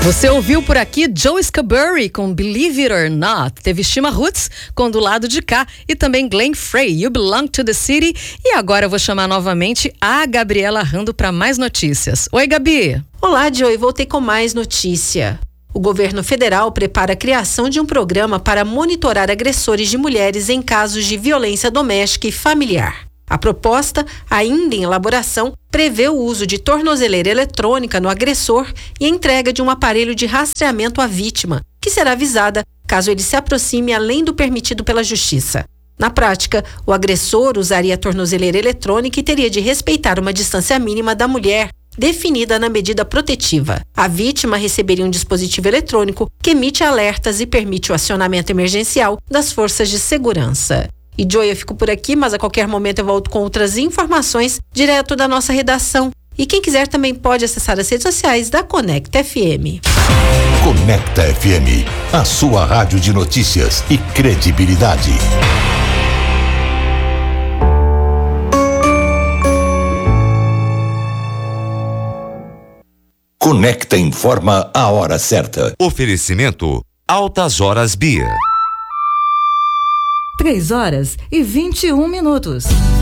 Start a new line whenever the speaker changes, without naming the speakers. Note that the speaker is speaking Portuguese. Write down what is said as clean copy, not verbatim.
Você ouviu por aqui Joe Scarborough com Believe It or Not, teve Shima Roots com Do Lado de Cá e também Glenn Frey, You Belong to the City. E agora eu vou chamar novamente a Gabriela Rando para mais notícias. Oi, Gabi!
Olá, Joey, voltei com mais notícia. O governo federal prepara a criação de um programa para monitorar agressores de mulheres em casos de violência doméstica e familiar. A proposta, ainda em elaboração, prevê o uso de tornozeleira eletrônica no agressor e a entrega de um aparelho de rastreamento à vítima, que será avisada caso ele se aproxime além do permitido pela Justiça. Na prática, o agressor usaria a tornozeleira eletrônica e teria de respeitar uma distância mínima da mulher, definida na medida protetiva. A vítima receberia um dispositivo eletrônico que emite alertas e permite o acionamento emergencial das forças de segurança. E Joy, eu fico por aqui, mas a qualquer momento eu volto com outras informações direto da nossa redação. E quem quiser também pode acessar as redes sociais da Conecta FM.
Conecta FM, a sua rádio de notícias e credibilidade. Conecta informa a hora certa.
Oferecimento Altas Horas Bia.
3 horas e 21 minutos.